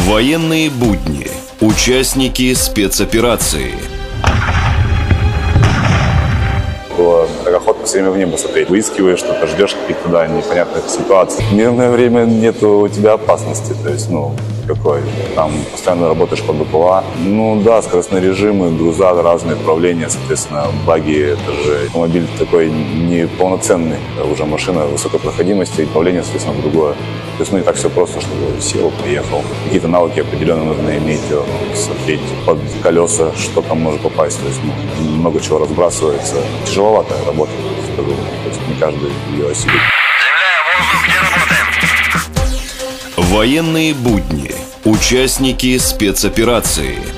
Военные будни. Участники спецоперации. Было так охотно все время в небо смотреть. Выискиваешь что-то, ждешь каких-то, да, непонятных ситуаций. В мирное время нету у тебя опасности, то есть, какой, там постоянно работаешь под БПЛА. Да, скоростные режимы, груза, разные управления, соответственно, баги, это же автомобиль такой неполноценный, уже машина высокой проходимости, и управление, соответственно, другое. То есть, не так все просто, чтобы сел, поехал. Какие-то навыки определенно нужно иметь, смотреть под колеса, что там может попасть. То есть, много чего разбрасывается. Тяжеловатая работа, скажу. То есть, не каждый ее осилит. Военные будни. Участники спецоперации.